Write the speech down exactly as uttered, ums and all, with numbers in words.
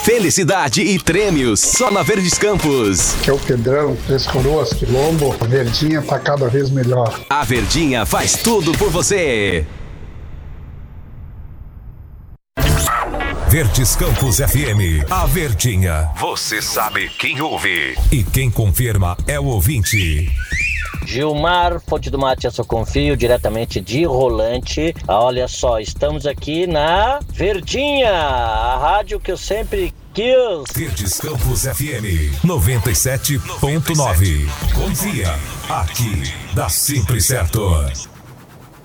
Felicidade e prêmios só na Verdes Campos. Que é o Pedrão, Três Coroas, Quilombo. A Verdinha tá cada vez melhor. A Verdinha faz tudo por você. Verdes Campos F M, a Verdinha. Você sabe quem ouve. E quem confirma é o ouvinte. Gilmar, Fonte do Mate, eu só confio, diretamente de Rolante. Olha só, estamos aqui na Verdinha, a rádio que eu sempre quis. Verdes Campos F M, noventa e sete ponto nove. Confia, aqui dá sempre certo.